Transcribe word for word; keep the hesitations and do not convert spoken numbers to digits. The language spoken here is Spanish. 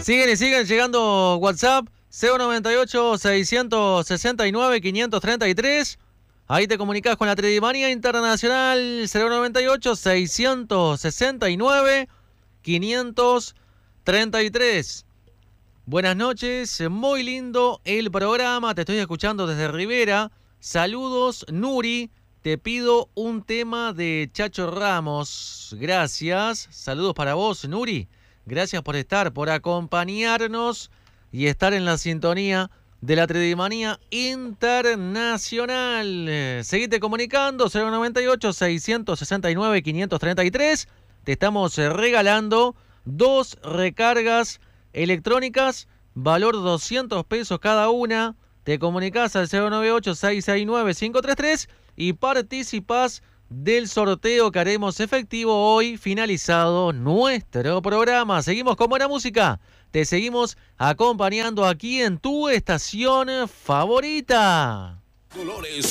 Siguen y siguen llegando WhatsApp cero noventa y ocho, seiscientos sesenta y nueve, quinientos treinta y tres. Ahí te comunicás con la Tridimanía Internacional cero noventa y ocho, seiscientos sesenta y nueve, quinientos treinta y tres. Buenas noches, muy lindo el programa, te estoy escuchando desde Rivera. Saludos, Nuri, te pido un tema de Chacho Ramos. Gracias, saludos para vos, Nuri. Gracias por estar, por acompañarnos y estar en la sintonía de la Tridimanía Internacional. Seguite comunicando, cero noventa y ocho, seiscientos sesenta y nueve, quinientos treinta y tres. Te estamos regalando dos recargas electrónicas, valor doscientos pesos cada una. Te comunicás al cero noventa y ocho, seiscientos sesenta y nueve, quinientos treinta y tres y participás del sorteo que haremos efectivo hoy, finalizado nuestro programa. Seguimos con buena música. Te seguimos acompañando aquí en tu estación favorita. Dolores.